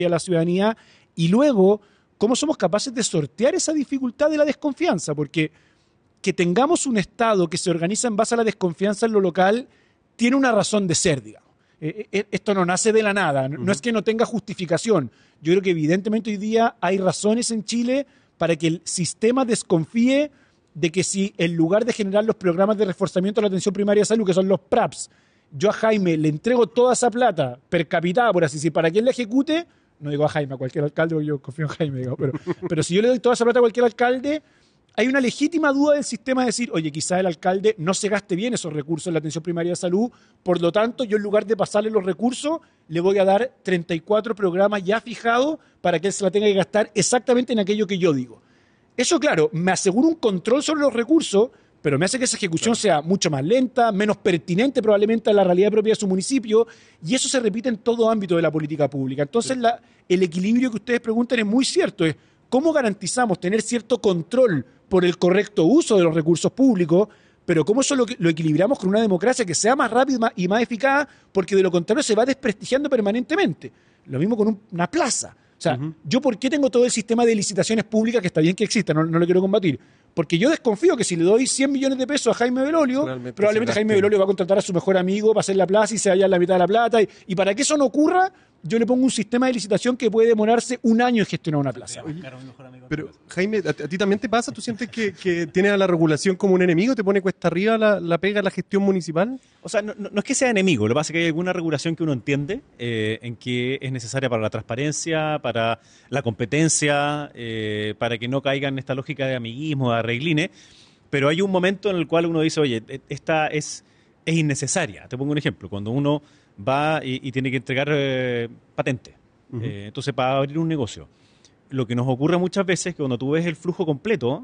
a la ciudadanía, y luego cómo somos capaces de sortear esa dificultad de la desconfianza, porque que tengamos un Estado que se organiza en base a la desconfianza en lo local tiene una razón de ser, digamos. Esto no nace de la nada, no es que no tenga justificación. Yo creo que evidentemente hoy día hay razones en Chile para que el sistema desconfíe de que si en lugar de generar los programas de reforzamiento de la atención primaria de salud, que son los PRAPS, yo a Jaime le entrego toda esa plata per capita, por así decir, para que él la ejecute, no digo a Jaime, a cualquier alcalde, porque yo confío en Jaime, digo, pero si yo le doy toda esa plata a cualquier alcalde, hay una legítima duda del sistema de decir, oye, quizá el alcalde no se gaste bien esos recursos en la atención primaria de salud, por lo tanto, yo en lugar de pasarle los recursos, le voy a dar 34 programas ya fijados para que él se la tenga que gastar exactamente en aquello que yo digo. Eso, claro, me asegura un control sobre los recursos, pero me hace que esa ejecución sea mucho más lenta, menos pertinente probablemente a la realidad propia de su municipio, y eso se repite en todo ámbito de la política pública. Entonces, el equilibrio que ustedes preguntan es muy cierto, es cómo garantizamos tener cierto control por el correcto uso de los recursos públicos, pero cómo eso lo equilibramos con una democracia que sea más rápida y más eficaz, porque de lo contrario se va desprestigiando permanentemente. Lo mismo con una plaza. O sea, ¿yo por qué tengo todo el sistema de licitaciones públicas, que está bien que exista, no lo quiero combatir? Porque yo desconfío que si le doy 100 millones de pesos a Jaime Belolio, probablemente Jaime Belolio va a contratar a su mejor amigo para hacer la plaza y se vaya a la mitad de la plata. Y para que eso no ocurra, yo le pongo un sistema de licitación que puede demorarse un año en gestionar una plaza. Pero, Jaime, ¿a ti también te pasa? ¿Tú sientes que tienes a la regulación como un enemigo? ¿Te pone cuesta arriba la pega a la gestión municipal? O sea, no es que sea enemigo, lo que pasa es que hay alguna regulación que uno entiende en que es necesaria para la transparencia, para la competencia, para que no caiga en esta lógica de amiguismo, de arreglines, pero hay un momento en el cual uno dice, oye, esta es innecesaria. Te pongo un ejemplo, cuando uno va y tiene que entregar patente, entonces para abrir un negocio. Lo que nos ocurre muchas veces es que cuando tú ves el flujo completo,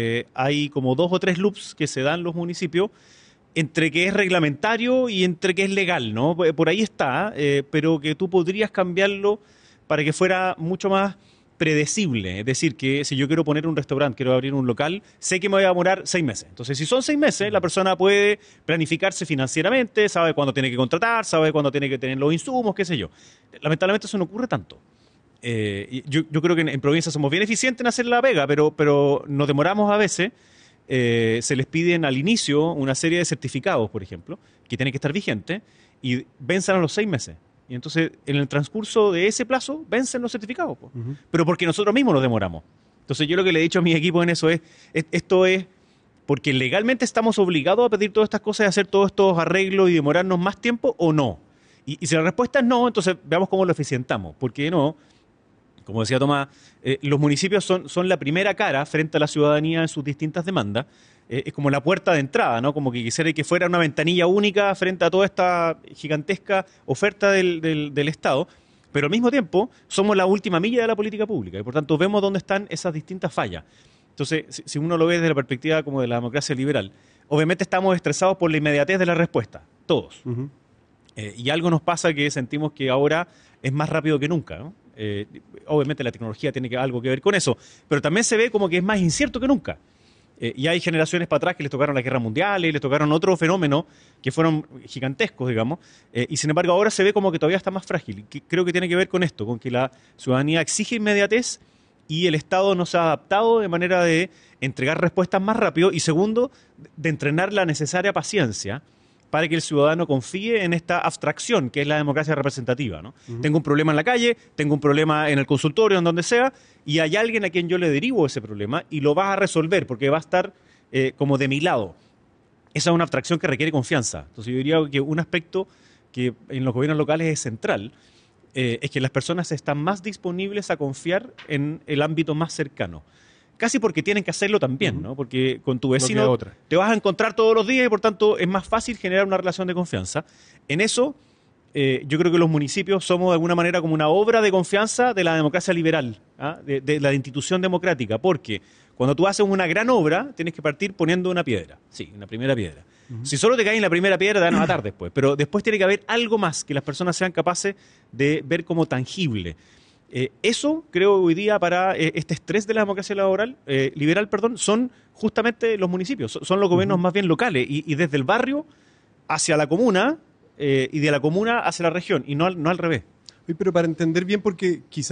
hay como 2 o 3 loops que se dan en los municipios entre que es reglamentario y entre que es legal, ¿no? Por ahí está, pero que tú podrías cambiarlo para que fuera mucho más predecible. Es decir, que si yo quiero poner un restaurante, quiero abrir un local, sé que me voy a demorar 6 meses. Entonces, si son 6 meses, la persona puede planificarse financieramente, sabe cuándo tiene que contratar, sabe cuándo tiene que tener los insumos, qué sé yo. Lamentablemente eso no ocurre tanto. Yo creo que en provincia somos bien eficientes en hacer la pega, pero nos demoramos a veces. Se les piden al inicio una serie de certificados, por ejemplo, que tienen que estar vigentes y vencen a los 6 meses. Y entonces, en el transcurso de ese plazo, vencen los certificados. Pero porque nosotros mismos nos demoramos. Entonces, yo lo que le he dicho a mi equipo en eso esto es porque legalmente estamos obligados a pedir todas estas cosas y hacer todos estos arreglos y demorarnos más tiempo o no. Y si la respuesta es no, entonces veamos cómo lo eficientamos. Porque no, como decía Tomás, los municipios son la primera cara frente a la ciudadanía en sus distintas demandas. Es como la puerta de entrada, ¿no? Como que quisiera que fuera una ventanilla única frente a toda esta gigantesca oferta del Estado, pero al mismo tiempo somos la última milla de la política pública y por tanto vemos dónde están esas distintas fallas. Entonces, si uno lo ve desde la perspectiva como de la democracia liberal, obviamente estamos estresados por la inmediatez de la respuesta, todos. Y algo nos pasa que sentimos que ahora es más rápido que nunca, ¿no? Obviamente la tecnología tiene algo que ver con eso, pero también se ve como que es más incierto que nunca. Y hay generaciones para atrás que les tocaron las guerras mundiales, les tocaron otros fenómenos que fueron gigantescos, digamos, y sin embargo ahora se ve como que todavía está más frágil. Creo que tiene que ver con esto, con que la ciudadanía exige inmediatez y el Estado no se ha adaptado de manera de entregar respuestas más rápido y segundo, de entrenar la necesaria paciencia para que el ciudadano confíe en esta abstracción que es la democracia representativa, ¿no? Tengo un problema en la calle, tengo un problema en el consultorio, en donde sea, y hay alguien a quien yo le derivo ese problema y lo vas a resolver porque va a estar como de mi lado. Esa es una abstracción que requiere confianza. Entonces yo diría que un aspecto que en los gobiernos locales es central es que las personas están más disponibles a confiar en el ámbito más cercano. Casi porque tienen que hacerlo también, ¿no? Porque con tu vecino te vas a encontrar todos los días y por tanto es más fácil generar una relación de confianza. En eso, yo creo que los municipios somos de alguna manera como una obra de confianza de la democracia liberal, ¿ah? de la institución democrática, porque cuando tú haces una gran obra, tienes que partir poniendo una piedra, sí, una primera piedra. Si solo te caes en la primera piedra, te van a matar después, pero después tiene que haber algo más que las personas sean capaces de ver como tangible. Eso, creo, hoy día para este estrés de la democracia liberal, son justamente los municipios, son los gobiernos más bien locales y desde el barrio hacia la comuna y de la comuna hacia la región y no al revés. Oye, pero para entender bien, porque quizás